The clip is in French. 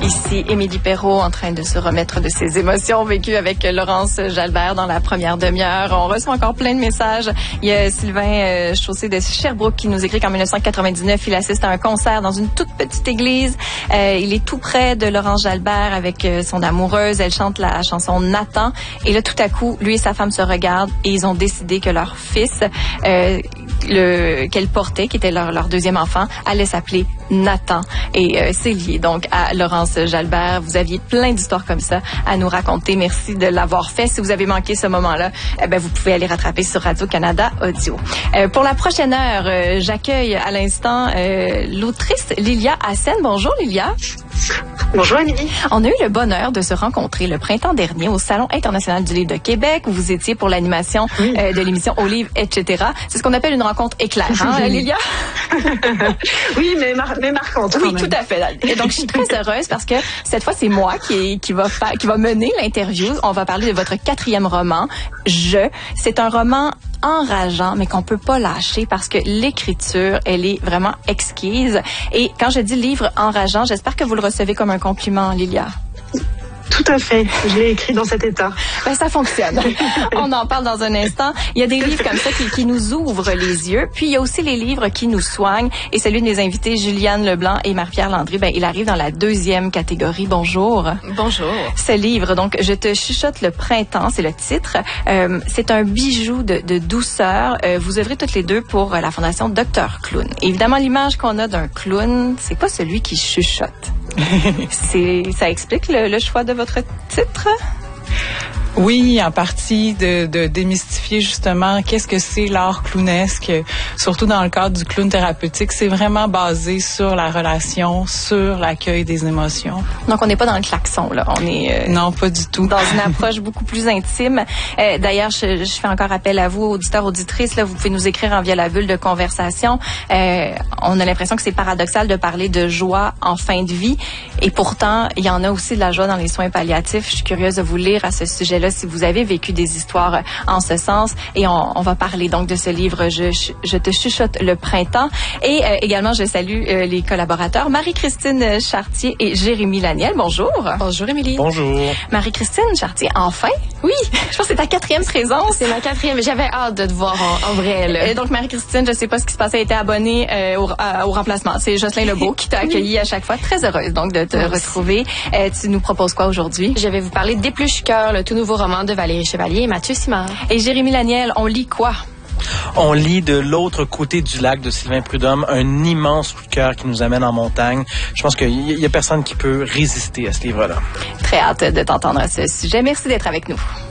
Ici, Émilie Perrault en train de se remettre de ses émotions vécues avec Laurence Jalbert dans la première demi-heure. On reçoit encore plein de messages. Il y a Sylvain Chaussé de Sherbrooke qui nous écrit qu'en 1999, il assiste à un concert dans une toute petite église. Il est tout près de Laurence Jalbert avec son amoureuse. Elle chante la chanson Nathan. Et là, tout à coup, lui et sa femme se regardent et ils ont décidé que leur fils, qu'elle portait, qui était leur deuxième enfant, allait s'appeler Nathan. Et c'est lié donc à Laurence Jalbert. Vous aviez plein d'histoires comme ça à nous raconter. Merci de l'avoir fait. Si vous avez manqué ce moment-là, vous pouvez aller rattraper sur Radio-Canada Audio. Pour la prochaine heure, j'accueille à l'instant l'autrice Lilia Hassen. Bonjour Lilia. Bonjour Émilie. On a eu le bonheur de se rencontrer le printemps dernier au Salon international du livre de Québec où vous étiez pour l'animation de l'émission Au livre, etc. C'est ce qu'on appelle une rencontre éclair, hein, Lilia? Oui, mais marquante. Oui, tout à fait. Et donc, je suis très heureuse parce que cette fois, c'est moi qui va mener l'interview. On va parler de votre 4e roman, C'est un roman enrageant, mais qu'on peut pas lâcher parce que l'écriture, elle est vraiment exquise. Et quand je dis livre enrageant, j'espère que vous le recevez comme un compliment, Lilia. Tout à fait. Je l'ai écrit dans cet état. Ça fonctionne. On en parle dans un instant. Il y a des livres comme ça qui nous ouvrent les yeux. Puis, il y a aussi les livres qui nous soignent. Et celui de mes invités, Juliane Leblanc et Marie-Pierre Landry, il arrive dans la 2e catégorie. Bonjour. Bonjour. Ce livre, donc, Je te chuchote le printemps, c'est le titre. C'est un bijou de douceur. Vous œuvrez toutes les deux pour la Fondation Dr Clown. Et évidemment, l'image qu'on a d'un clown, c'est pas celui qui chuchote. Ça explique le choix de votre titre? Oui, en partie de démystifier justement qu'est-ce que c'est l'art clownesque, surtout dans le cadre du clown thérapeutique. C'est vraiment basé sur la relation, sur l'accueil des émotions. Donc, on n'est pas dans le klaxon, là. On est... non, pas du tout. Dans une approche beaucoup plus intime. D'ailleurs, je fais encore appel à vous, auditeurs, auditrices. Là, vous pouvez nous écrire en via la bulle de conversation. On a l'impression que c'est paradoxal de parler de joie en fin de vie. Et pourtant, il y en a aussi de la joie dans les soins palliatifs. Je suis curieuse de vous lire à ce sujet-là si vous avez vécu des histoires en ce sens. Et on va parler donc de ce livre Je te chuchote le printemps. Et également, je salue les collaborateurs Marie-Christine Chartier et Jérémy Laniel. Bonjour. Bonjour, Émilie. Bonjour. Marie-Christine Chartier, enfin? Oui, je pense que c'est ta 4e présence. C'est ma 4e. J'avais hâte de te voir en vrai, là. Et donc, Marie-Christine, je sais pas ce qui se passait, elle était abonnée au remplacement. C'est Jocelyn Lebeau qui t'a accueilli à chaque fois. Très heureuse donc de te retrouver. Tu nous proposes quoi aujourd'hui? Je vais vous parler d'Épluche-cœur, le tout nouveau roman de Valérie Chevalier et Mathieu Simard. Et Jérémy Laniel, on lit quoi? On lit De l'autre côté du lac de Sylvain Prudhomme, un immense coup de cœur qui nous amène en montagne. Je pense qu'il y a personne qui peut résister à ce livre-là. Très hâte de t'entendre à ce sujet. Merci d'être avec nous.